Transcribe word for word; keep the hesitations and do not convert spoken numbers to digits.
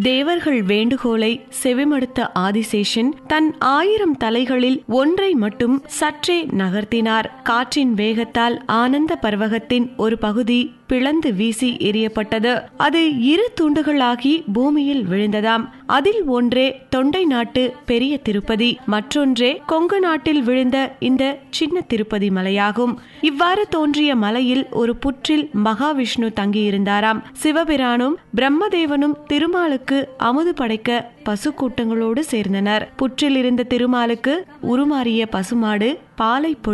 தேவர்கள் வேண்டுகோளை செவிமடுத்த ஆதிசேஷன் தன் ஆயிரம் தலைகளில் ஒன்றை மட்டும் சற்றே நகர்த்தினார். காற்றின் வேகத்தால் ஆனந்த பர்வகத்தின் ஒரு பகுதி பிளந்து வீசி எறியப்பட்டது. அது இரு துண்டுகளாகி பூமியில் விழுந்ததாம். அதில் ஒன்றே தொண்டை நாட்டு பெரிய திருப்பதி, மற்றொன்றே கொங்கு நாட்டில் விழுந்த இந்த சின்ன திருப்பதி மலையாகும். இவ்வாறு தோன்றிய மலையில் ஒரு புற்றில் மகாவிஷ்ணு தங்கியிருந்தாராம். சிவபிரானும் பிரம்மதேவனும் திருமாலுக்கு அமுது படைக்க பசு கூட்டங்களோடு சேர்ந்தனர். புற்றில் இருந்த திருமாலுக்கு உருமாறிய பசுமாடு பாலை